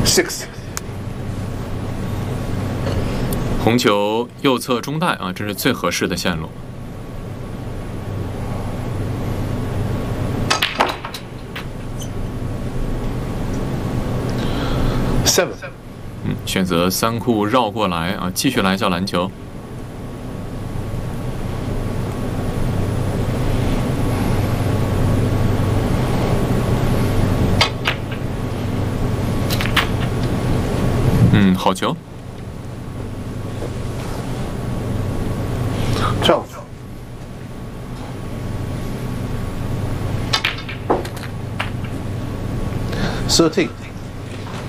6。 红球右侧中带啊，这是最合适的线路。 7。 选择3库绕过来啊，继续来叫篮球。好球。 12。13。